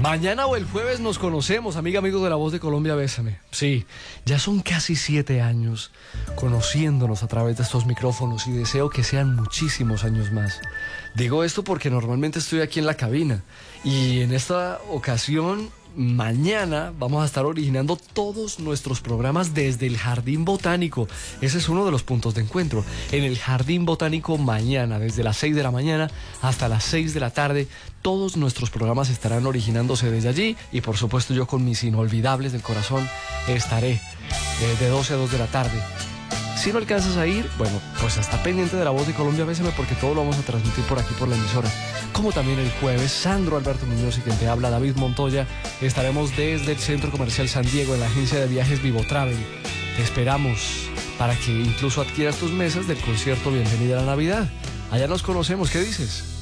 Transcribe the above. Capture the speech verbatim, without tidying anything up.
Mañana o el jueves nos conocemos, amiga, amigos de La Voz de Colombia, bésame. Sí, ya son casi siete años conociéndonos a través de estos micrófonos y deseo que sean muchísimos años más. Digo esto porque normalmente estoy aquí en la cabina y en esta ocasión, mañana, vamos a estar originando todos nuestros programas desde el Jardín Botánico. Ese es uno de los puntos de encuentro. En el Jardín Botánico mañana, desde las seis de la mañana hasta las seis de la tarde, todos nuestros programas estarán originándose desde allí y por supuesto yo con mis inolvidables del corazón estaré eh, de doce a dos de la tarde. Si no alcanzas a ir, bueno, pues está pendiente de La Voz de Colombia, bésame, porque todo lo vamos a transmitir por aquí, por la emisora. Como también el jueves, Sandro Alberto Muñoz y quien te habla, David Montoya, estaremos desde el Centro Comercial San Diego, en la agencia de viajes Vivo Travel. Te esperamos para que incluso adquieras tus mesas del concierto Bienvenida a la Navidad. Allá nos conocemos, ¿qué dices?